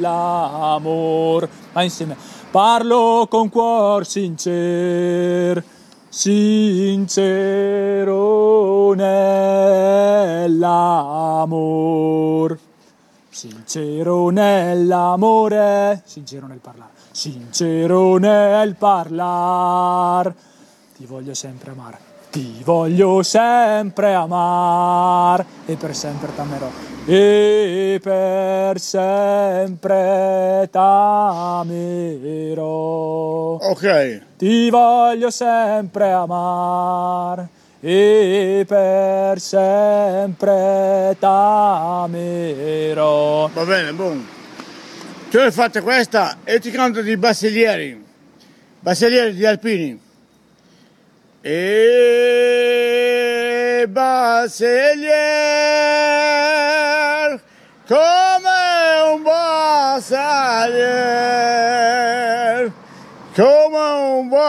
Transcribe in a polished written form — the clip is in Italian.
l'amor. Ma insieme. Parlo con cuor sincero nell'amor. Sincero nell'amore, sincero nel parlare, sincero nel parlar. Ti voglio sempre amare, ti voglio sempre amare, e per sempre t'amerò, e per sempre t'amerò. Ok. Ti voglio sempre amare, e per sempre t'amerò. Va bene, buon. Tu hai fatto questa e ti canto di Bassiglieri di Alpini. E Bassiglier come un Bassiglier, come un